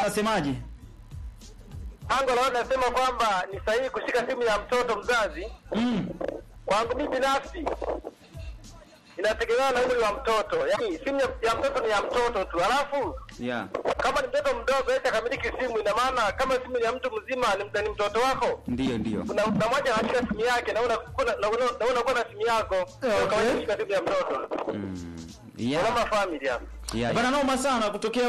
unasemaje? Ango leo nasema kwamba ni sahihi kushika simu ya mtoto mzazi. Kwangu mimi binafsi inategemea na umri wa mtoto. Yaani simu ya mtoto ni ya mtoto tu. Alafu kama ni mtoto mdogo acha kamiliki simu, ina maana kama simu ya mtu mzima ni mtoto wako. Ndio. Unamwacha anashika simu yake na unakuwa na simu yako. Kama unashika simu ya mtoto. Kama family hapo. Bana noma sana kutokea